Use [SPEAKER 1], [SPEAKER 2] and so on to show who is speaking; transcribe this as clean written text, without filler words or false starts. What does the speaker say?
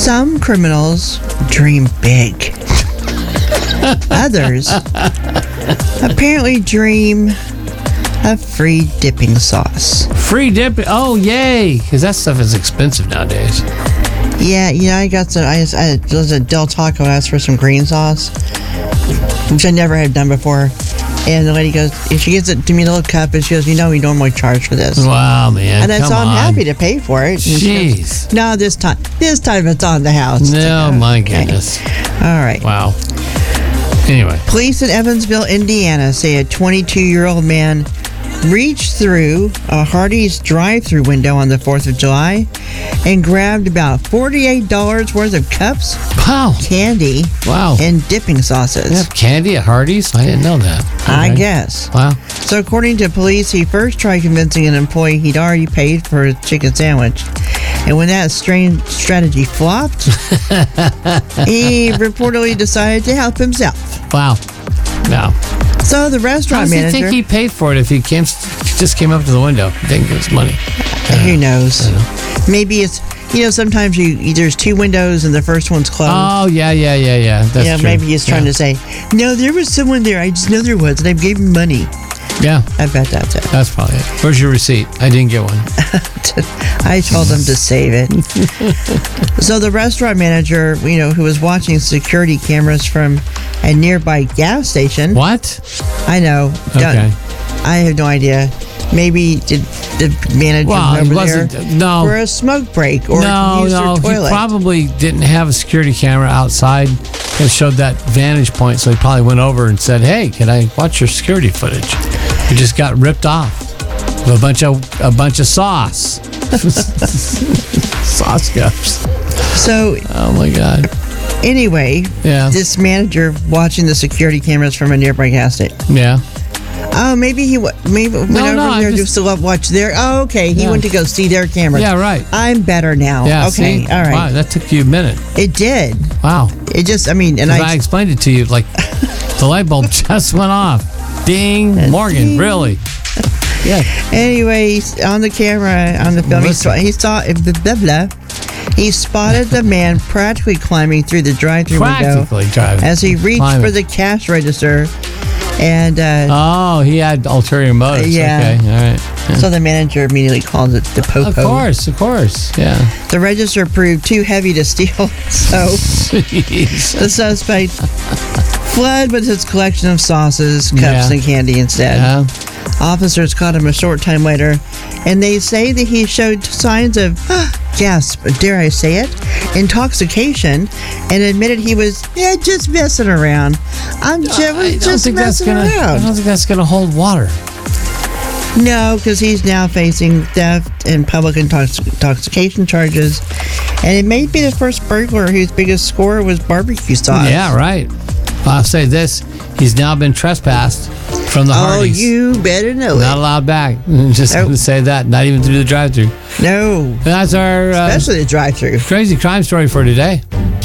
[SPEAKER 1] Some criminals dream big. Others apparently dream of free dipping sauce.
[SPEAKER 2] Free dip. Oh, yay. Because that stuff is expensive nowadays.
[SPEAKER 1] Yeah, I got some. I was at Del Taco. I asked for some green sauce, which I never had done before. And the lady goes, if she gives it to me in a little cup, and she goes, we normally charge for this.
[SPEAKER 2] Wow, man.
[SPEAKER 1] And so I'm happy to pay for it. And
[SPEAKER 2] jeez.
[SPEAKER 1] Goes, no, this time it's on the house.
[SPEAKER 2] No, my goodness.
[SPEAKER 1] All right.
[SPEAKER 2] Wow. Anyway.
[SPEAKER 1] Police in Evansville, Indiana say a 22-year-old man reached through a Hardee's drive-thru window on the 4th of July and grabbed about $48 worth of cups, candy, and dipping sauces.
[SPEAKER 2] They have candy at Hardee's? I didn't know that.
[SPEAKER 1] I guess.
[SPEAKER 2] Wow.
[SPEAKER 1] So according to police, he first tried convincing an employee he'd already paid for a chicken sandwich. And when that strange strategy flopped, he reportedly decided to help himself.
[SPEAKER 2] Wow. Wow.
[SPEAKER 1] So the restaurant manager...
[SPEAKER 2] How does he think he paid for it if he just came up to the window? He didn't give us money.
[SPEAKER 1] Who knows? Maybe it's... sometimes there's two windows and the first one's closed.
[SPEAKER 2] Oh, yeah. That's true.
[SPEAKER 1] Maybe he's trying to say, no, there was someone there. I just know there was, and I gave him money.
[SPEAKER 2] Yeah.
[SPEAKER 1] I bet that's it.
[SPEAKER 2] That's probably it. Where's your receipt? I didn't get one.
[SPEAKER 1] I told him to save it. So the restaurant manager, who was watching security cameras from a nearby gas station.
[SPEAKER 2] What?
[SPEAKER 1] I know.
[SPEAKER 2] Okay.
[SPEAKER 1] I have no idea. Maybe did the manager over there for a smoke break or use their toilet?
[SPEAKER 2] He probably didn't have a security camera outside that showed that vantage point, so he probably went over and said, "Hey, can I watch your security footage?" He just got ripped off with a bunch of sauce, sauce cups.
[SPEAKER 1] So,
[SPEAKER 2] oh my God.
[SPEAKER 1] Anyway, this manager watching the security cameras from a nearby gas station.
[SPEAKER 2] Yeah.
[SPEAKER 1] Oh, maybe he went over there just to watch their... Oh, okay. He went to go see their cameras.
[SPEAKER 2] Yeah, right.
[SPEAKER 1] I'm better now.
[SPEAKER 2] Yeah,
[SPEAKER 1] okay, all right.
[SPEAKER 2] Wow, that took you a minute.
[SPEAKER 1] It did.
[SPEAKER 2] Wow.
[SPEAKER 1] It just, I
[SPEAKER 2] explained it to you, like, the light bulb just went off. Ding, Morgan, ding. Really? Yeah.
[SPEAKER 1] Anyway, on the camera, on the film, he spotted the man practically climbing through the drive-thru window as he reached for the cash register. And
[SPEAKER 2] he had ulterior motives.
[SPEAKER 1] Yeah.
[SPEAKER 2] Okay. All right. Yeah.
[SPEAKER 1] So the manager immediately called it the popo.
[SPEAKER 2] Of course. Yeah.
[SPEAKER 1] The register proved too heavy to steal, so the suspect fled with his collection of sauces, cups, and candy instead.
[SPEAKER 2] Yeah.
[SPEAKER 1] Officers caught him a short time later, and they say that he showed signs of, dare I say it, intoxication, and admitted he was just messing around. I don't think
[SPEAKER 2] that's going to hold water.
[SPEAKER 1] No, because he's now facing theft and public intoxication charges, and it may be the first burglar whose biggest score was barbecue sauce.
[SPEAKER 2] Yeah, right. I'll say this: he's now been trespassed from the Hardee's.
[SPEAKER 1] Oh, you better know
[SPEAKER 2] Not allowed back. Just going to say that. Not even through the drive-thru.
[SPEAKER 1] No.
[SPEAKER 2] That's our
[SPEAKER 1] especially the drive-thru.
[SPEAKER 2] Crazy crime story for today.